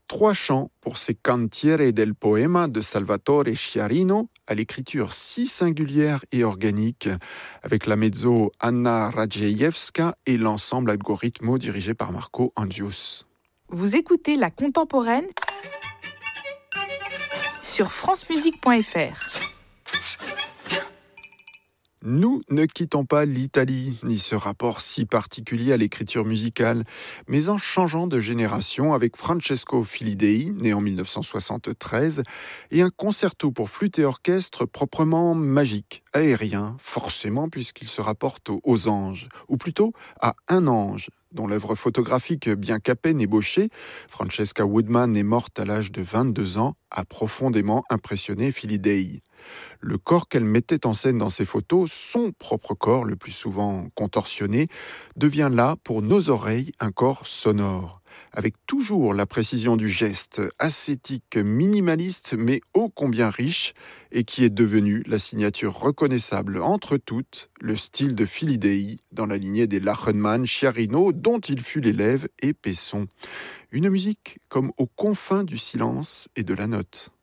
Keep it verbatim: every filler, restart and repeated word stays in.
Trois chants pour ces Cantiere del Poema de Salvatore Sciarrino, à l'écriture si singulière et organique, avec la mezzo Anna Radzejewska et l'ensemble Algoritmo dirigé par Marco Angius. Vous écoutez La Contemporaine sur francemusique point f r. Nous ne quittons pas l'Italie, ni ce rapport si particulier à l'écriture musicale, mais en changeant de génération avec Francesco Filidei, né en dix-neuf cent soixante-treize, et un concerto pour flûte et orchestre proprement magique, aérien, forcément puisqu'il se rapporte aux anges, ou plutôt à un ange, dont l'œuvre photographique, bien qu'à peine ébauchée, Francesca Woodman est morte à l'âge de vingt-deux ans, a profondément impressionné Filidei. Le corps qu'elle mettait en scène dans ses photos, son propre corps, le plus souvent contorsionné, devient là, pour nos oreilles, un corps sonore, avec toujours la précision du geste, ascétique, minimaliste, mais ô combien riche, et qui est devenu la signature reconnaissable entre toutes, le style de Filidei, dans la lignée des Lachenmann, Sciarrino, dont il fut l'élève, et Pesson. Une musique comme aux confins du silence et de la note.